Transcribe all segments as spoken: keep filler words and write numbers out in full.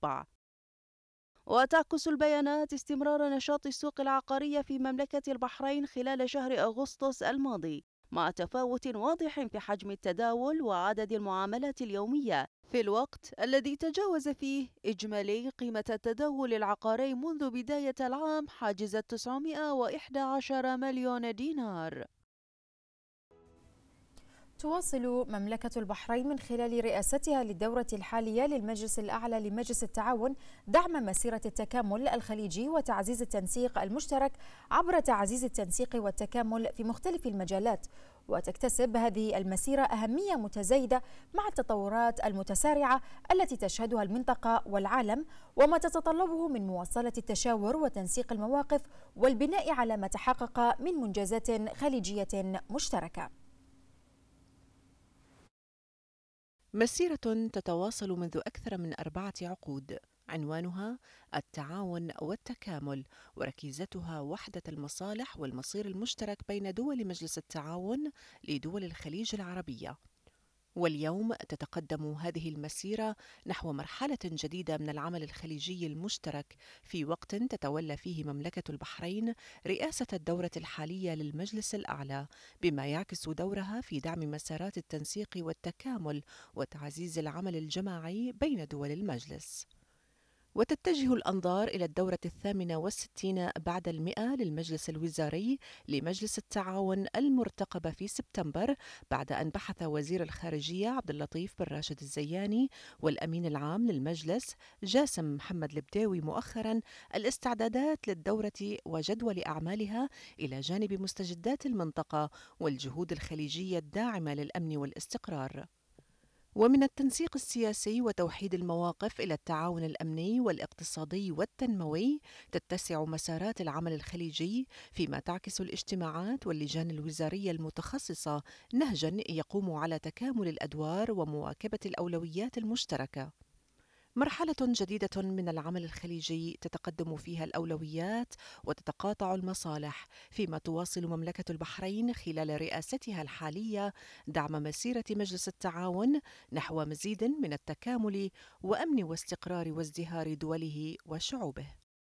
مربع. وتعكس البيانات استمرار نشاط السوق العقارية في مملكة البحرين خلال شهر أغسطس الماضي، مع تفاوت واضح في حجم التداول وعدد المعاملات اليومية، في الوقت الذي تجاوز فيه إجمالي قيمة التداول العقاري منذ بداية العام حاجز تسعمائة وإحدى عشر مليون دينار. تواصل مملكة البحرين من خلال رئاستها للدورة الحالية للمجلس الأعلى لمجلس التعاون دعم مسيرة التكامل الخليجي وتعزيز التنسيق المشترك عبر تعزيز التنسيق والتكامل في مختلف المجالات، وتكتسب هذه المسيرة أهمية متزايدة مع التطورات المتسارعة التي تشهدها المنطقة والعالم، وما تتطلبه من مواصلة التشاور وتنسيق المواقف والبناء على ما تحقق من منجزات خليجية مشتركة. مسيرة تتواصل منذ أكثر من أربعة عقود، عنوانها التعاون والتكامل، وركيزتها وحدة المصالح والمصير المشترك بين دول مجلس التعاون لدول الخليج العربية. واليوم تتقدم هذه المسيرة نحو مرحلة جديدة من العمل الخليجي المشترك، في وقت تتولى فيه مملكة البحرين رئاسة الدورة الحالية للمجلس الأعلى، بما يعكس دورها في دعم مسارات التنسيق والتكامل وتعزيز العمل الجماعي بين دول المجلس. وتتجه الأنظار إلى الدورة الثامنة والستين بعد المئة للمجلس الوزاري لمجلس التعاون المرتقبة في سبتمبر، بعد أن بحث وزير الخارجية عبد اللطيف بن راشد الزياني والأمين العام للمجلس جاسم محمد البداوي مؤخرا الاستعدادات للدورة وجدول أعمالها إلى جانب مستجدات المنطقة والجهود الخليجية الداعمة للأمن والاستقرار. ومن التنسيق السياسي وتوحيد المواقف إلى التعاون الأمني والاقتصادي والتنموي، تتسع مسارات العمل الخليجي، فيما تعكس الاجتماعات واللجان الوزارية المتخصصة نهجاً يقوم على تكامل الأدوار ومواكبة الأولويات المشتركة. مرحلة جديدة من العمل الخليجي تتقدم فيها الأولويات وتتقاطع المصالح، فيما تواصل مملكة البحرين خلال رئاستها الحالية دعم مسيرة مجلس التعاون نحو مزيد من التكامل وأمن واستقرار وازدهار دوله وشعوبه.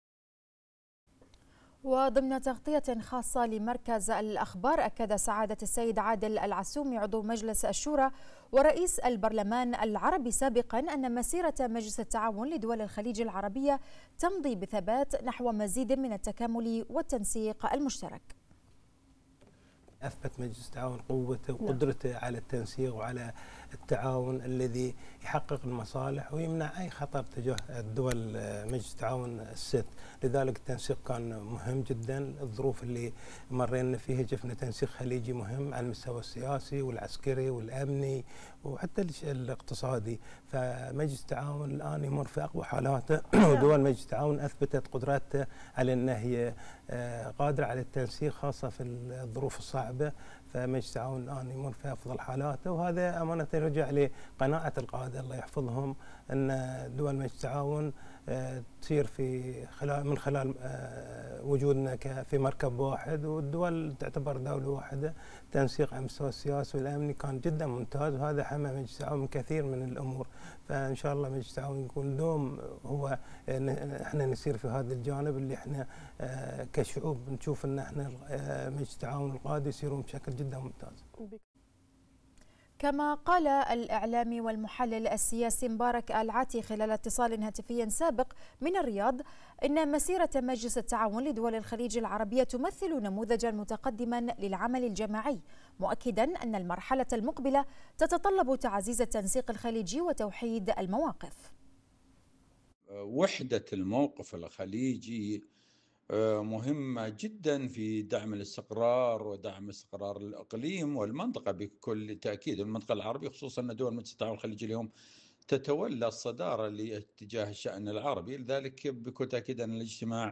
وضمن تغطية خاصة لمركز الأخبار، أكد سعادة السيد عادل العسومي عضو مجلس الشورى ورئيس البرلمان العربي سابقا أن مسيرة مجلس التعاون لدول الخليج العربية تمضي بثبات نحو مزيد من التكامل والتنسيق المشترك. أثبت مجلس التعاون قوته وقدرته على التنسيق وعلى التعاون الذي يحقق المصالح ويمنع أي خطر تجاه الدول مجلس التعاون الست. لذلك التنسيق كان مهم جدا. الظروف اللي مرينا فيها شفنا تنسيق خليجي مهم على المستوى السياسي والعسكري والأمني وحتى الاقتصادي. فمجلس التعاون الآن يمر في أقوى حالاته ودول مجلس التعاون أثبتت قدراتها على أن هي قادرة على التنسيق خاصة في الظروف الصعبة. فمجلس التعاون الآن يمر في أفضل حالاته، وهذا أمانة يرجع لقناعة القادة الله يحفظهم أن دول مجلس التعاون تصير في خلال من خلال وجودنا في مركب واحد، والدول تعتبر دولة واحدة. تنسيق على المستوى السياسي والأمني كان جدا ممتاز، وهذا حمى مجلس التعاون من كثير من الأمور. فإن شاء الله مجلس التعاون يكون دوم هو احنا نسير في هذا الجانب اللي احنا كشعوب نشوف ان احنا مجلس التعاون القادم يسيرون بشكل جدا ممتاز. كما قال الإعلامي والمحلل السياسي مبارك العاتي خلال اتصال هاتفي سابق من الرياض إن مسيرة مجلس التعاون لدول الخليج العربية تمثل نموذجا متقدما للعمل الجماعي، مؤكدا أن المرحلة المقبلة تتطلب تعزيز التنسيق الخليجي وتوحيد المواقف. وحدة الموقف الخليجي مهمة جدا في دعم الاستقرار ودعم استقرار الإقليم والمنطقة بكل تأكيد. المنطقة العربية خصوصا أن دول مجلس التعاون الخليجي اليوم تتولى الصدارة لاتجاه الشأن العربي، لذلك بكل تأكيد أن الاجتماع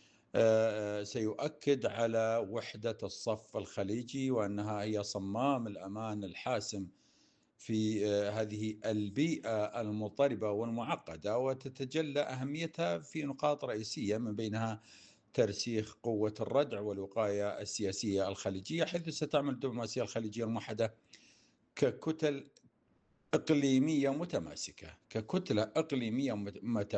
سيؤكد على وحدة الصف الخليجي وأنها هي صمام الأمان الحاسم في هذه البيئة المضطربة والمعقدة، وتتجلى أهميتها في نقاط رئيسية من بينها ترسيخ قوة الردع والوقاية السياسية الخليجية، حيث ستعمل الدبلوماسية الخليجية الموحدة ككتل إقليمية متماسكة ككتلة إقليمية متماسكة